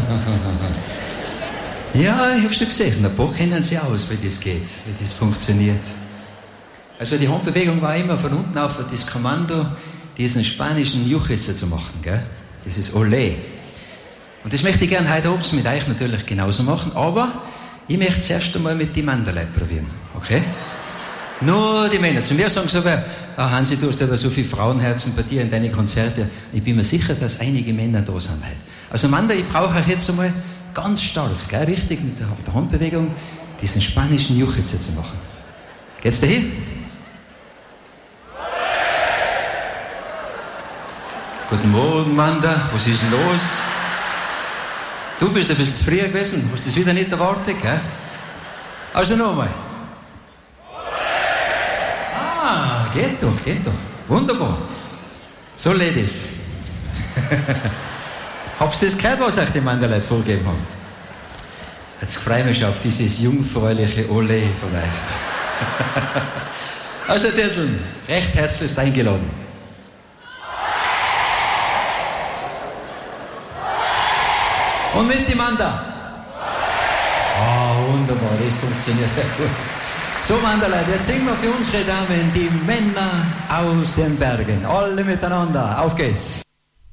Ja, ich habe schon gesehen. Ein paar kennen sie aus, wie das geht, wie das funktioniert. Also die Handbewegung war immer von unten auf das Kommando, diesen spanischen Juchitzer zu machen, gell? Das ist Olé. Und das möchte ich gerne heute Abend mit euch natürlich genauso machen, aber ich möchte es erst einmal mit den Manderleib probieren, okay? Nur die Männer. Zu mir sagen sie aber, Hansi, du hast aber so viele Frauenherzen bei dir in deinen Konzerten. Ich bin mir sicher, dass einige Männer da sind heute. Also Mander, ich brauche euch jetzt einmal ganz stark, gell, richtig mit der Handbewegung, diesen spanischen Juchitzer zu machen. Geht's dahin? Guten Morgen, Mander. Was ist denn los? Du bist ein bisschen zu früh gewesen. Hast du das wieder nicht erwartet, gell? Also nochmal. Ah, geht doch. Wunderbar. So, Ladies. Habt ihr das gehört, was euch die Manderleute vorgegeben haben? Jetzt freue ich mich auf dieses jungfräuliche Olé von euch. Also, Dirteln, recht herzlichst eingeladen. Und mit dem Manda. Oh, wunderbar, das funktioniert ja gut. So, Manderleute, jetzt singen wir für unsere Damen die Männer aus den Bergen. Alle miteinander. Auf geht's.